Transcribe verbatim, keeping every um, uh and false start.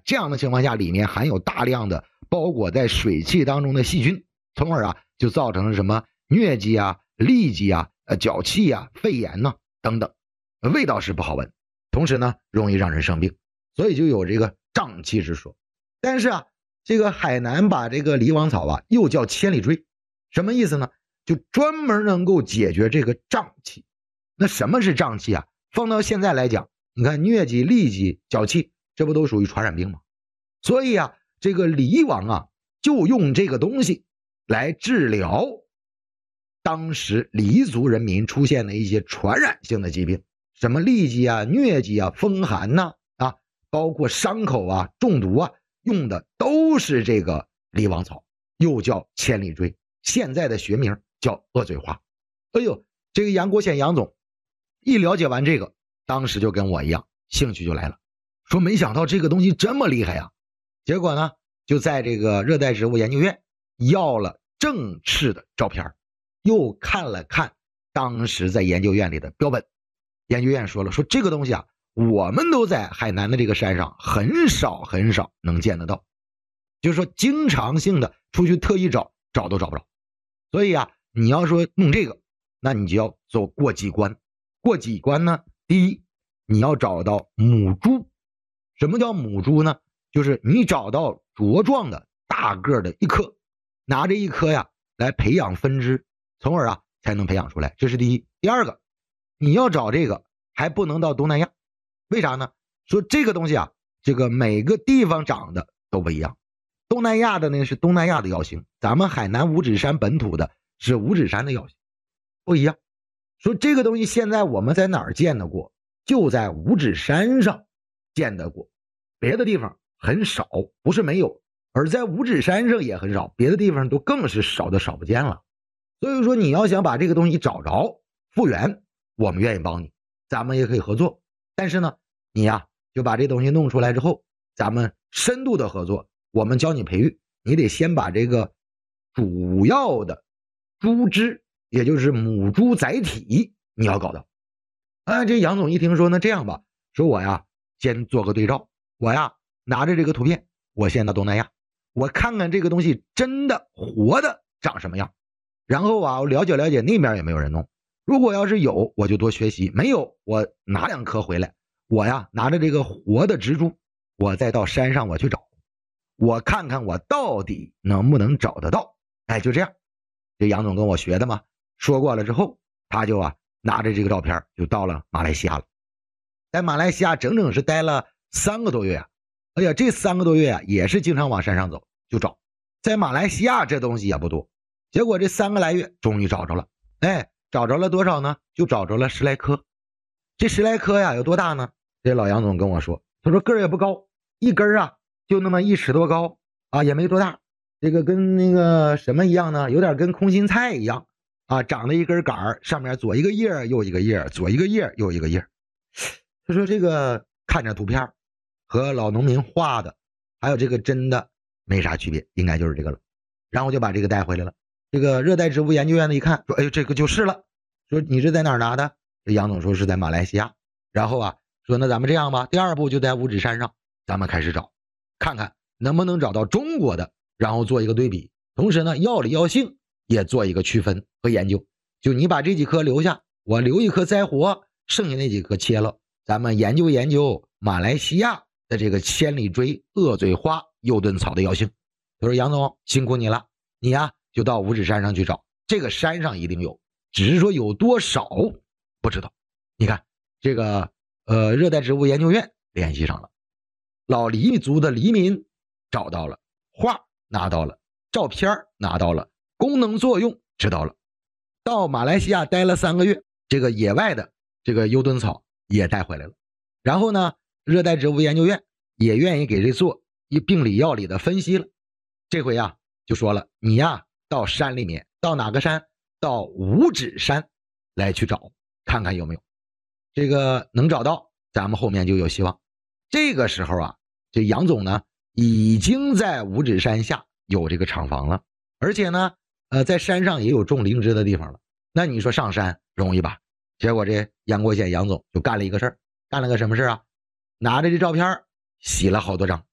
这样的情况下，里面含有大量的包裹在水汽当中的细菌，从而啊就造成了什么疟疾啊、痢疾啊、呃脚气啊、肺炎呐、啊、等等，味道是不好闻，同时呢容易让人生病，所以就有这个瘴气之说。但是啊，这个海南把这个狸王草啊又叫千里追，什么意思呢？就专门能够解决这个瘴气。那什么是瘴气啊？放到现在来讲，你看疟疾、痢疾、脚气，这不都属于传染病吗？所以啊，这个狸王啊就用这个东西来治疗当时黎族人民出现的一些传染性的疾病，什么痢疾啊、疟疾啊、风寒呐 啊, 啊，包括伤口啊、中毒啊，用的都是这个狸王草，又叫千里追，现在的学名叫恶嘴花。哎呦，这个杨国显杨总一了解完这个，当时就跟我一样，兴趣就来了，说没想到这个东西这么厉害啊。结果呢，就在这个热带植物研究院要了正式的照片，又看了看当时在研究院里的标本。研究院说了，说这个东西啊，我们都在海南的这个山上很少很少能见得到，就是说经常性的出去特意找找都找不着。所以啊，你要说弄这个，那你就要走过几关。过几关呢？第一，你要找到母猪。什么叫母猪呢？就是你找到茁壮的大个的一颗，拿着一颗呀来培养分支，从而啊才能培养出来，这是第一。第二个，你要找这个还不能到东南亚，为啥呢？说这个东西啊，这个每个地方长的都不一样。东南亚的呢是东南亚的药性，咱们海南五指山本土的是五指山的药性，不一样。说这个东西现在我们在哪儿见得过？就在五指山上见得过，别的地方很少，不是没有，而在五指山上也很少，别的地方都更是少的少不见了。所以说你要想把这个东西找着复原，我们愿意帮你，咱们也可以合作。但是呢，你呀就把这东西弄出来之后，咱们深度的合作，我们教你培育，你得先把这个主要的猪只，也就是母猪载体你要搞到。啊，这杨总一听说，那这样吧，说我呀先做个对照，我呀拿着这个图片，我先到东南亚，我看看这个东西真的活的长什么样，然后啊我了解了解那边有没有人弄，如果要是有我就多学习，没有我拿两颗回来，我呀拿着这个活的植株，我再到山上我去找，我看看我到底能不能找得到。哎，就这样，这杨总跟我学的嘛，说过了之后，他就啊拿着这个照片就到了马来西亚了。在马来西亚整整是待了三个多月啊！哎呀，这三个多月啊，也是经常往山上走就找。在马来西亚这东西也不多，结果这三个来月终于找着了。哎，找着了多少呢？就找着了十来颗。这十来颗呀，有多大呢？这老杨总跟我说，他说个儿也不高，一根啊就那么一尺多高啊，也没多大。这个跟那个什么一样呢？有点跟空心菜一样啊，长了一根杆，上面左一个叶右一个叶，左一个叶右一个叶。他说这个看着图片和老农民画的还有这个真的没啥区别，应该就是这个了。然后就把这个带回来了。这个热带植物研究院的一看说，哎，这个就是了。说你是在哪儿拿的？这杨总说是在马来西亚。然后啊说那咱们这样吧，第二步就在五指山上咱们开始找，看看能不能找到中国的，然后做一个对比，同时呢药理药性也做一个区分和研究。就你把这几颗留下，我留一颗栽活，剩下那几颗切了，咱们研究研究马来西亚的这个千里追、恶嘴花、右盾草的药性。他说杨总辛苦你了，你呀就到五指山上去找，这个山上一定有，只是说有多少不知道。你看这个呃热带植物研究院联系上了，老黎族的黎民找到了，画拿到了，照片拿到了，功能作用知道了。到马来西亚待了三个月，这个野外的这个优盾草也带回来了。然后呢，热带植物研究院也愿意给这做一病理药理的分析了。这回啊就说了，你呀到山里面，到哪个山？到五指山来去找，看看有没有这个能找到，咱们后面就有希望。这个时候啊，这杨总呢已经在五指山下有这个厂房了，而且呢呃，在山上也有种灵芝的地方了。那你说上山容易吧？结果这杨国显杨总就干了一个事儿，干了个什么事啊？拿着这照片洗了好多张，